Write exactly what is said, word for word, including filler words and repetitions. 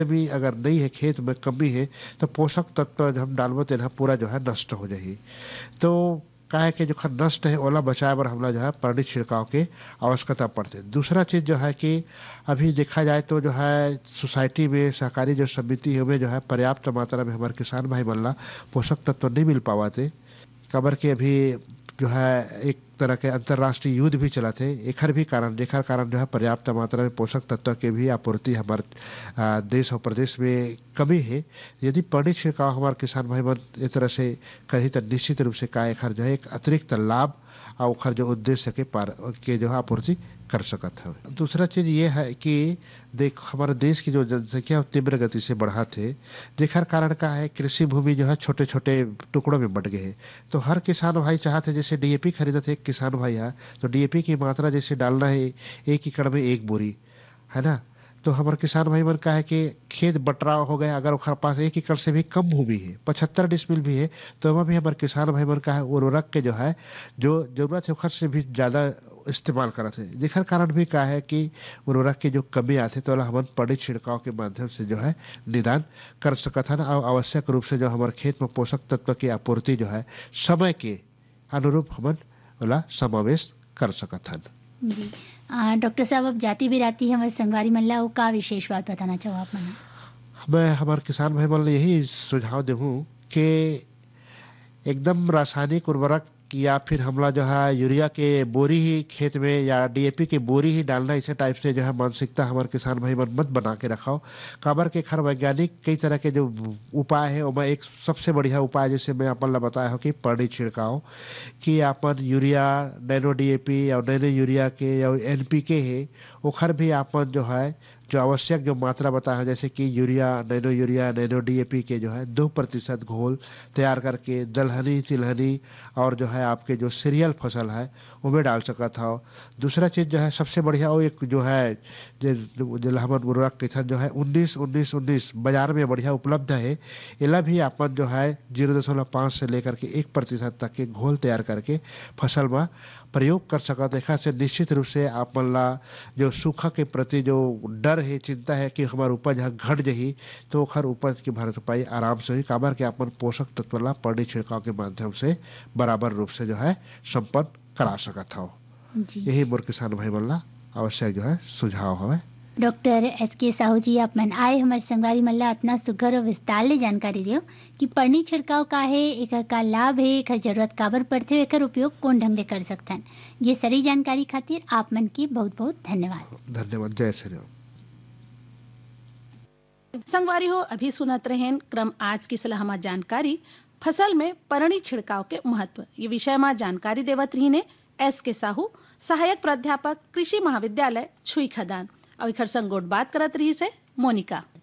भी अगर नहीं है, खेत में कमी है, तो पोषक तत्व जो हम डालबो तेन पूरा जो है नष्ट हो जाही। तो काहे के जो खर नष्ट है ओला बचाए बर हमला जो है परनी छिड़काव के आवश्यकता पड़ते। दूसरा चीज जो है कि अभी देखा जाए तो जो है सोसाइटी में सहकारी जो समिति है में जो है पर्याप्त मात्रा में हमारे किसान भाई मन ला पोषक तत्व नहीं मिल पावाते। कबर के अभी जो है एक तरह के अंतर्राष्ट्रीय युद्ध भी चला थे, एकर भी कारण जेकर कारण जो है पर्याप्त मात्रा में पोषक तत्व के भी आपूर्ति हमारे आ, देश और प्रदेश में कमी है। यदि परनी छिड़काव हमारे किसान भाई मन इस तरह से कही तो निश्चित रूप से का एकर जो है एक अतिरिक्त लाभ और ओकर जो उद्देश्य के पार के जो है आपूर्ति कर सकत है। दूसरा चीज ये है कि देख हमारे देश की जो जनसंख्या तीव्र गति से बढ़ा थे, जेकर कारण का है कृषि भूमि जो है छोटे छोटे टुकड़ों में बंट गए हैं। तो हर किसान भाई चाहते जैसे डीएपी खरीदते थे, एक किसान भाई है तो डीएपी की मात्रा जैसे डालना है एक एकड़ में एक बोरी, है ना। तो हमारे किसान भाई मन का है कि खेत बटराव हो गया, अगर ओखर पास एक एकड़ से भी कम भूमि है, पचहत्तर डिसमिल भी है, तो वहाँ भी हमारे किसान भाई मन का है उर्वरक के जो है जो जरूरत है ओखर से भी ज्यादा इस्तेमाल करत है। जेकर कारण भी का है कि उर्वरक की जो कमी आते तो हमन परनी छिड़काव के माध्यम से जो है निदान कर सकत हन और आवश्यक रूप से जो हमारे खेत में पोषक तत्व की आपूर्ति जो है समय के अनुरूप हमन ओला समावेश कर सकत हन। जी आ, डॉक्टर साहब अब जाति बिराती हमारे संगवारी मन ला का विशेष बात बताना चाहो आप मना? मैं हमारे किसान भाई मन यही सुझाव देहूँ कि एकदम रासायनिक उर्वरक या फिर हमला जो है यूरिया के बोरी ही खेत में या डीएपी के बोरी ही डालना, इसे टाइप से जो है मानसिकता हमारे किसान भाई मन मत बना के रखाओ। काबर के खर वैज्ञानिक कई तरह के जो उपाय है उसमें एक सबसे बढ़िया उपाय जैसे मैं अपन ला बताया हो कि परनी छिड़काव कि अपन यूरिया नैनो डीएपी और नैनो यूरिया के या एनपीके है ओखर भी अपन जो है जो आवश्यक जो मात्रा बताया है जैसे कि urea nano urea nano DAP के जो है दो प्रतिशत घोल तैयार करके दलहनी तिलहनी और जो है आपके जो सीरियल फसल है उनमें डाल सकत हो। दूसरा चीज जो है सबसे बढ़िया वो एक जो है जो हमन उर्वरक किसान जो है उन्नीस उन्नीस उन्नीस बाजार में बढ़िया उपलब्ध है। इला भी अपन जो है जीरो दशमलव पाँच से लेकर के एक प्रतिशत तक के घोल तैयार करके फसल में प्रयोग कर सकत। देखा से निश्चित रूप से अपन ला जो सूखा के प्रति जो डर है चिंता है कि हमार उपज घट जही तो खर उपज की भरपाई आराम से हुई। काबर के अपन पोषक तत्व ला परनी छिड़काव के माध्यम से बराबर रूप से जो है संपन्न करा सकत हो। यही मोर किसान भाई मन ला आवश्यक जो है सुझाव है। डॉक्टर एस के साहू जी आप मन आए हमारे संगवारी मन ला इतना सुघर और विस्तार ले जानकारी दियो कि परनी छिड़काव का है, एकर का लाभ है, एकर जरूरत काबर पड़थे, एकर उपयोग कौन ढंग ले कर सकथन। ये सारी जानकारी खातिर आप मन की बहुत बहुत धन्यवाद। धन्यवाद। जय श्री राम। संगवारी हो अभी सुनत रहें क्रम आज की सलाहमा जानकारी फसल में परनी छिड़काव के महत्व ये विषय में जानकारी देवत रही ने एस के साहू सहायक प्राध्यापक कृषि महाविद्यालय छुई खदान और इखर संग गोट बात करत रही से मोनिका।